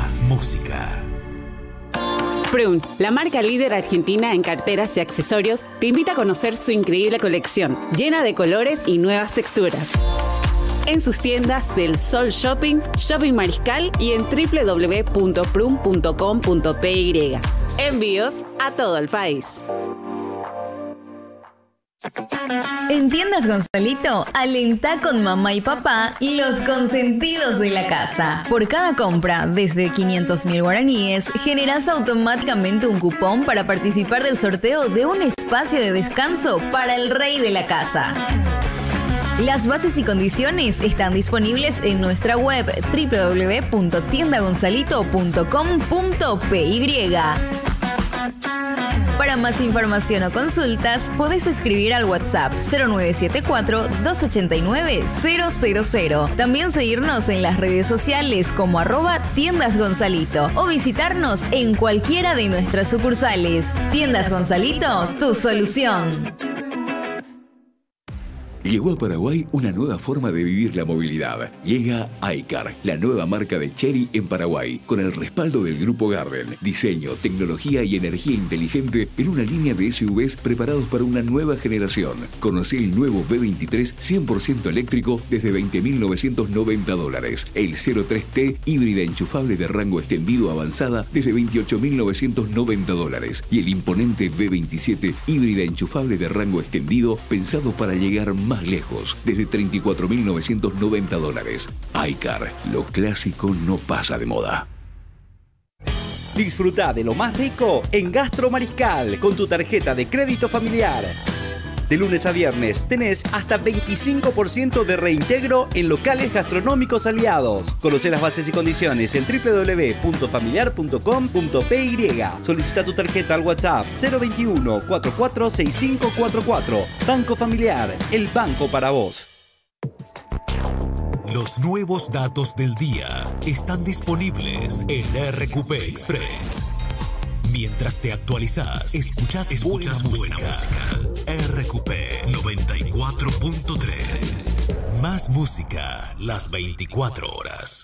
Más música. Prun, la marca líder argentina en carteras y accesorios, te invita a conocer su increíble colección, llena de colores y nuevas texturas. En sus tiendas del Sol Shopping, Shopping Mariscal y en www.prun.com.py. Envíos a todo el país. En Tiendas Gonzalito, alentá con mamá y papá los consentidos de la casa. Por cada compra desde 500.000 guaraníes, generás automáticamente un cupón para participar del sorteo de un espacio de descanso para el rey de la casa. Las bases y condiciones están disponibles en nuestra web www.tiendagonzalito.com.py. Para más información o consultas, podés escribir al WhatsApp 0974-289-000. También seguirnos en las redes sociales como @Tiendas Gonzalito o visitarnos en cualquiera de nuestras sucursales. Tiendas Gonzalito, tu solución. Llegó a Paraguay una nueva forma de vivir la movilidad. Llega iCar, la nueva marca de Chery en Paraguay, con el respaldo del Grupo Garden. Diseño, tecnología y energía inteligente en una línea de SUVs preparados para una nueva generación. Conocé el nuevo B23 100% eléctrico desde $20.990. El 03T híbrida enchufable de rango extendido avanzada desde $28.990. Y el imponente B27 híbrida enchufable de rango extendido pensado para llegar más lejos, desde $34.990. iCar, lo clásico no pasa de moda. Disfruta de lo más rico en Gastro Mariscal con tu tarjeta de crédito familiar. De lunes a viernes tenés hasta 25% de reintegro en locales gastronómicos aliados. Conoce las bases y condiciones en www.familiar.com.py. Solicita tu tarjeta al WhatsApp 021 446544. Banco Familiar, el banco para vos. Los nuevos datos del día están disponibles en RQP Express. Mientras te actualizas, escuchas buena música. RQP 94.3. Más música las 24 horas.